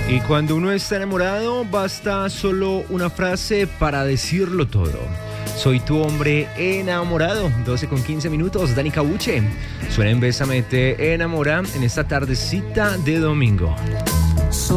Y cuando uno está enamorado, basta solo una frase para decirlo todo. Soy tu hombre enamorado. 12:15. Dani Cabuche. Suena en Bésame Te Enamora en esta tardecita de domingo.